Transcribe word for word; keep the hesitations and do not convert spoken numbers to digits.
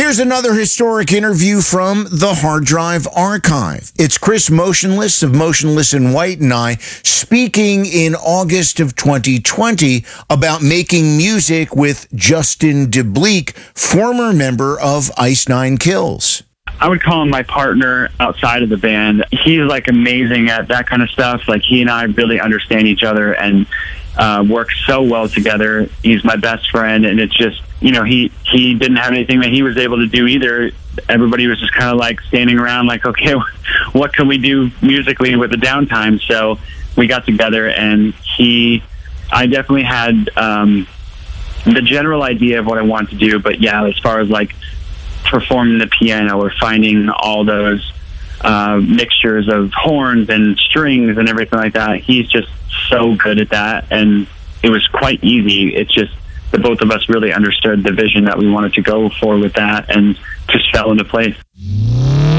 Here's another historic interview from the Hard Drive Archive. It's Chris Motionless of Motionless in White and I speaking in August of twenty twenty about making music with Justin DeBleek, former member of Ice Nine Kills. I would call him my partner outside of the band. He's like amazing at that kind of stuff. Like he and I really understand each other and uh, work so well together. He's my best friend, and it's just, you know, he, he didn't have anything that he was able to do either. Everybody was just kind of like standing around like, okay, what can we do musically with the downtime? So we got together, and he, I definitely had um, the general idea of what I wanted to do, but yeah, as far as like performing the piano or finding all those uh, mixtures of horns and strings and everything like that, he's just so good at that, and it was quite easy. It's just the both of us really understood the vision that we wanted to go for with that, and just fell into place.